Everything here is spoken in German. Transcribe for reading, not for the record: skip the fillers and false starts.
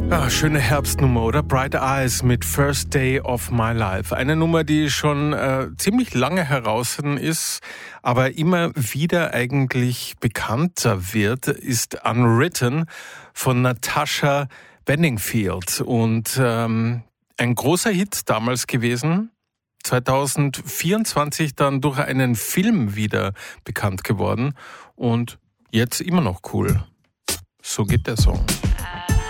Ah, schöne Herbstnummer, oder? Bright Eyes mit First Day of My Life. Eine Nummer, die schon ziemlich lange heraus ist, aber immer wieder eigentlich bekannter wird, ist Unwritten von Natasha Bedingfield. Und ein großer Hit damals gewesen, 2024 dann durch einen Film wieder bekannt geworden und jetzt immer noch cool. So geht der Song.